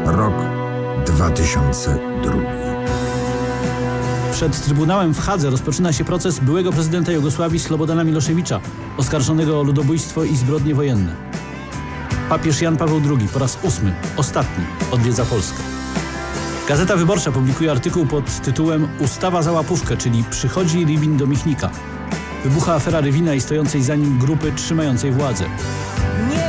Rok 2002. Przed Trybunałem w Hadze rozpoczyna się proces byłego prezydenta Jugosławii Slobodana Miloševića, oskarżonego o ludobójstwo i zbrodnie wojenne. Papież Jan Paweł II po raz 8, ostatni, odwiedza Polskę. Gazeta Wyborcza publikuje artykuł pod tytułem Ustawa za łapówkę, czyli przychodzi Rywin do Michnika. Wybucha afera Rywina i stojącej za nim grupy trzymającej władzę.